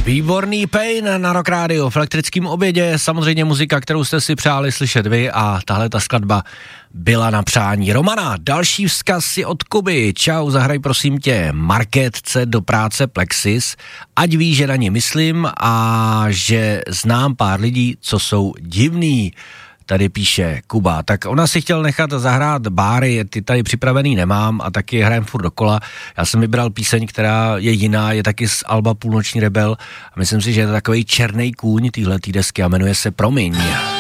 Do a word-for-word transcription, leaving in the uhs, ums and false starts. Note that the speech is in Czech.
Výborný Pain na Rock Radio v elektrickém obědě, samozřejmě muzika, kterou jste si přáli slyšet vy a tahle ta skladba byla na přání Romana. Další vzkaz je od Kuby. Čau, zahraj prosím tě Markétce do práce Plexis, ať ví, že na ně myslím a že znám pár lidí, co jsou divný. Tady píše Kuba. Tak ona si chtěl nechat zahrát Báry, ty tady připravený nemám a taky hrajem furt dokola. Já jsem vybral píseň, která je jiná, je taky z alba Půlnoční rebel a myslím si, že je to takovej černý kůň týhletý desky a jmenuje se Promiň.